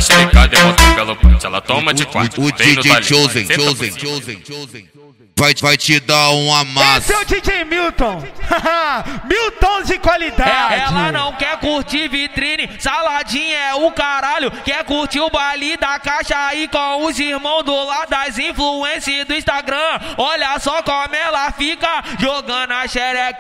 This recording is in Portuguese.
xerecada e bota pelo punch. Ela toma de quatro. O Vem no DJ baile, Chosen vai te dar um amasso. Esse é o DJ Milton. Milton de qualidade. Ela não quer curtir vitrine, saladinha é o caralho. Quer curtir o baile da caixa aí com os irmãos do lado das influências do Instagram. Olha só como ela fica jogando a xereca